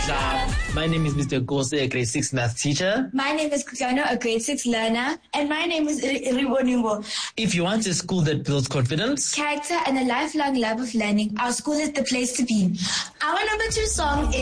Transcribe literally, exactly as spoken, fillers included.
My name is Mister Kose, a grade six math teacher. My name is Kukiano, a grade six learner. And my name is Ribonimbo. If you want a school that builds confidence, character, and a lifelong love of learning, our school is the place to be. Our number two song is